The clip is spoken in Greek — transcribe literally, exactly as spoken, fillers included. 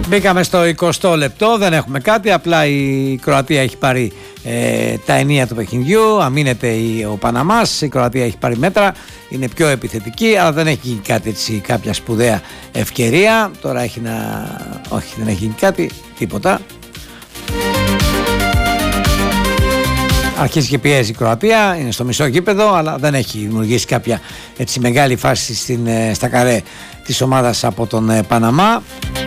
Μπήκαμε στο εικοστό λεπτό, δεν έχουμε κάτι, απλά η Κροατία έχει πάρει ε, τα ενία του παιχνιδιού, αμήνεται η, ο Παναμάς, η Κροατία έχει πάρει μέτρα, είναι πιο επιθετική, αλλά δεν έχει γίνει κάτι έτσι, κάποια σπουδαία ευκαιρία. Τώρα έχει να... όχι, δεν έχει γίνει κάτι, τίποτα. Αρχίζει και πιέζει η Κροατία, είναι στο μισό γήπεδο, αλλά δεν έχει δημιουργήσει κάποια έτσι μεγάλη φάση στην, στα καρέ της ομάδας από τον Παναμά.